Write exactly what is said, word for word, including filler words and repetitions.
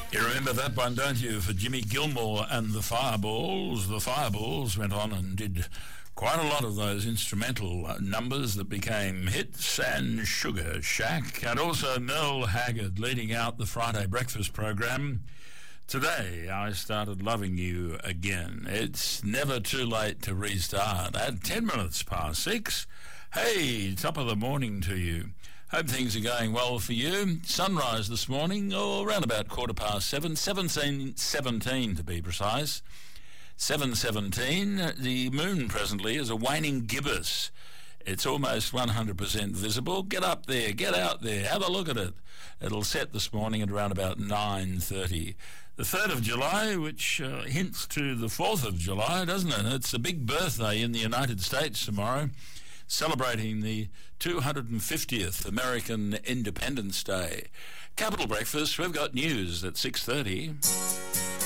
You remember that one, don't you, for Jimmy Gilmore and the Fireballs? The Fireballs went on and did quite a lot of those instrumental uh, numbers that became hits, and Sugar Shack, and also Merle Haggard leading out the Friday breakfast program. Today I started loving you again. It's never too late to restart. At ten minutes past six, hey, top of the morning to you. Hope things are going well for you. Sunrise this morning, or around about quarter past seven, seventeen seventeen to be precise. seven seventeen, the moon presently is a waning gibbous. It's almost one hundred percent visible. Get up there, get out there, have a look at it. It'll set this morning at around about nine thirty. The third of July, which uh, hints to the fourth of July, doesn't it? It's a big birthday in the United States tomorrow, celebrating the two hundred fiftieth American Independence Day. Capital Breakfast, we've got news at six thirty.